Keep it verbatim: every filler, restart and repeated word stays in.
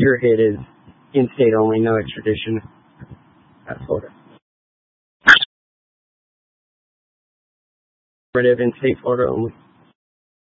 your hit is in-state only, no extradition. That's Florida. In-state Florida only.